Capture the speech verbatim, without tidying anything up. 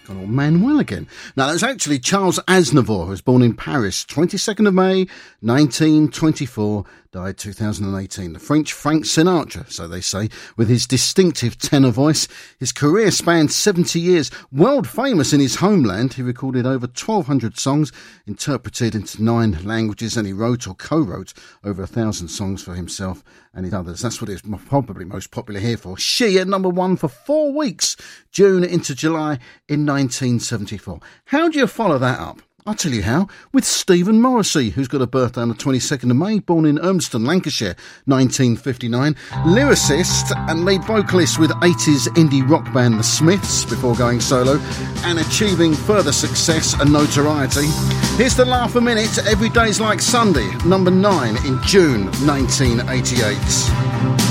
Gone all Manuel again. Now, that's actually Charles Aznavour, who was born in Paris, twenty-second of May, nineteen twenty-four, died two thousand eighteen. The French Frank Sinatra, so they say, with his distinctive tenor voice. His career spanned seventy years. World famous in his homeland, he recorded over twelve hundred songs, interpreted into nine languages, and he wrote or co-wrote over a thousand songs for himself and his others. That's what it's probably most popular here for. She at number one for four weeks, June into July in nineteen seventy-four. How do you follow that up? I'll tell you how, with Stephen Morrissey, who's got a birthday on the twenty-second of May, born in Urmston, Lancashire, nineteen fifty-nine. Lyricist and lead vocalist with eighties indie rock band The Smiths before going solo and achieving further success and notoriety. Here's the Laugh a Minute, Every Day's Like Sunday, number nine in June nineteen eighty-eight.